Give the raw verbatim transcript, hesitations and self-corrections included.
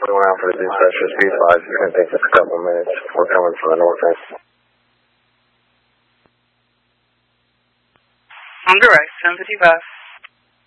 twenty-one Alpha to dispatcher, speed five. It's going to take just a couple of minutes. We're coming from the north end. On direct, ten fifty-five.